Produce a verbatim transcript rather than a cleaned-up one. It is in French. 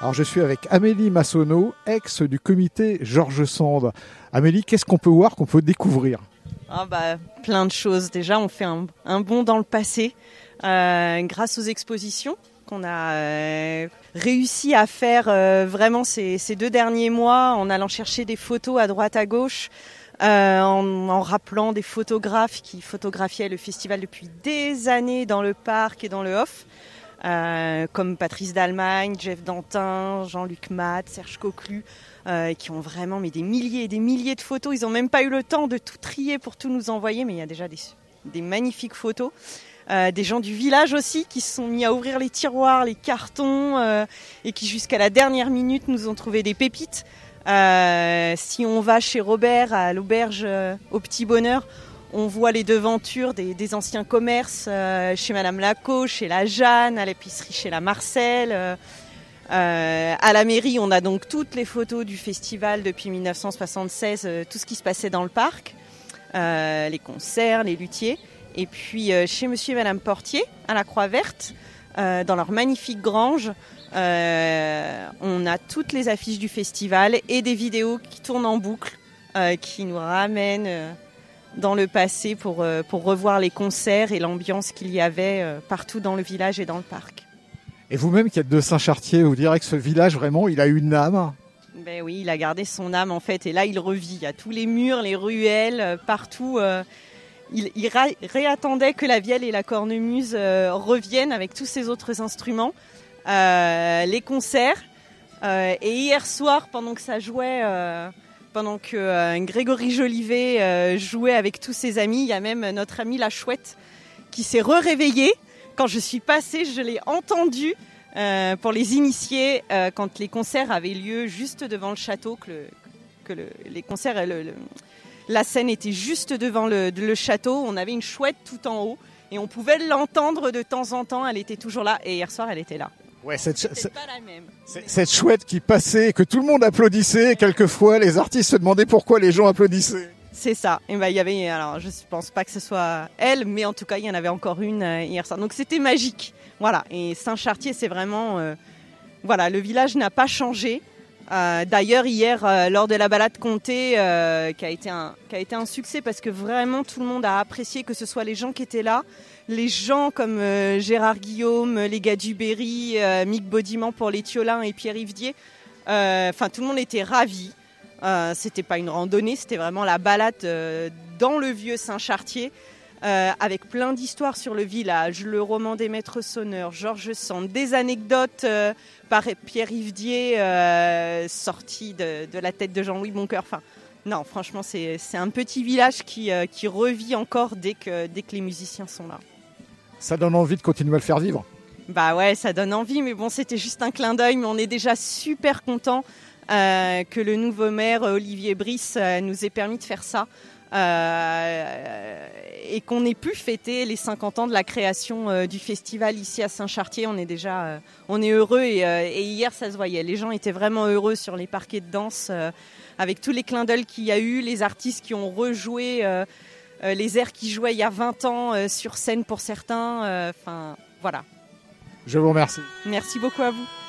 Alors je suis avec Amélie Massonneau, ex du comité Georges Sand. Amélie, qu'est-ce qu'on peut voir, qu'on peut découvrir ? Ah bah, plein de choses. Déjà, on fait un, un bond dans le passé euh, grâce aux expositions qu'on a euh, réussi à faire euh, vraiment ces, ces deux derniers mois en allant chercher des photos à droite à gauche, euh, en, en rappelant des photographes qui photographiaient le festival depuis des années dans le parc et dans le off. Euh, comme Patrice Dallemagne, Jeff Dantin, Jean-Luc Matt, Serge Coquelu, euh, qui ont vraiment mais des milliers et des milliers de photos. Ils n'ont même pas eu le temps de tout trier pour tout nous envoyer, mais il y a déjà des, des magnifiques photos. Euh, des gens du village aussi qui se sont mis à ouvrir les tiroirs, les cartons, euh, et qui jusqu'à la dernière minute nous ont trouvé des pépites. Euh, si on va chez Robert à l'auberge euh, au Petit Bonheur, on voit les devantures des, des anciens commerces, euh, chez Madame Laco, chez la Jeanne, à l'épicerie chez la Marcel. Euh, euh, à la mairie, on a donc toutes les photos du festival depuis dix-neuf cent soixante-seize, euh, tout ce qui se passait dans le parc, euh, les concerts, les luthiers. Et puis euh, chez Monsieur et Madame Portier, à la Croix-Verte, euh, dans leur magnifique grange, euh, on a toutes les affiches du festival et des vidéos qui tournent en boucle, euh, qui nous ramènent... Euh, dans le passé pour, euh, pour revoir les concerts et l'ambiance qu'il y avait euh, partout dans le village et dans le parc. Et vous-même qui êtes de Saint-Chartier, vous direz que ce village, vraiment, il a une âme ? Ben oui, il a gardé son âme en fait, et là il revit. À tous les murs, les ruelles, euh, partout. Euh, il il ra- réattendait que la vielle et la cornemuse euh, reviennent avec tous ces autres instruments. Euh, les concerts. Euh, et hier soir, pendant que ça jouait... Euh, Pendant que euh, Grégory Jolivet euh, jouait avec tous ses amis, il y a même notre amie la Chouette qui s'est re-réveillée. Quand je suis passée, je l'ai entendue euh, pour les initiés euh, quand les concerts avaient lieu juste devant le château, que, le, que le, les concerts, le, le, la scène était juste devant le, le château. On avait une chouette tout en haut et on pouvait l'entendre de temps en temps. Elle était toujours là et hier soir, elle était là. Ouais, cette, c'est pas la même. C'est, cette chouette qui passait, que tout le monde applaudissait, et quelquefois les artistes se demandaient pourquoi les gens applaudissaient. C'est ça. Et ben il y avait, alors je pense pas que ce soit elle, mais en tout cas il y en avait encore une euh, hier soir. Donc c'était magique. Voilà. Et Saint-Chartier, c'est vraiment, euh, voilà, le village n'a pas changé. Euh, d'ailleurs hier euh, lors de la balade Comté, euh, qui a été un, qui a été un succès parce que vraiment tout le monde a apprécié, que ce soit les gens qui étaient là. Les gens comme euh, Gérard Guillaume, les gars du Berry, euh, Mick Baudiment pour les Thiolins et Pierre Yves, enfin euh, tout le monde était ravi. Euh, c'était pas une randonnée, c'était vraiment la balade euh, dans le vieux Saint-Chartier, euh, avec plein d'histoires sur le village, le roman des maîtres sonneurs, Georges Sand, des anecdotes euh, par Pierre Yves euh, sorties de, de la tête de Jean-Louis Boncoeur. Enfin, non, franchement, c'est, c'est un petit village qui, euh, qui revit encore dès que, dès que les musiciens sont là. Ça donne envie de continuer à le faire vivre. Bah ouais, ça donne envie, mais bon, c'était juste un clin d'œil, mais on est déjà super contents euh, que le nouveau maire, Olivier Brice, euh, nous ait permis de faire ça euh, et qu'on ait pu fêter les cinquante ans de la création euh, du festival ici à Saint-Chartier. On est déjà, euh, on est heureux et, euh, et hier, ça se voyait. Les gens étaient vraiment heureux sur les parquets de danse euh, avec tous les clins d'œil qu'il y a eu, les artistes qui ont rejoué euh, euh, les airs qui jouaient il y a vingt ans euh, sur scène pour certains. Enfin, euh, voilà. Je vous remercie. Merci beaucoup à vous.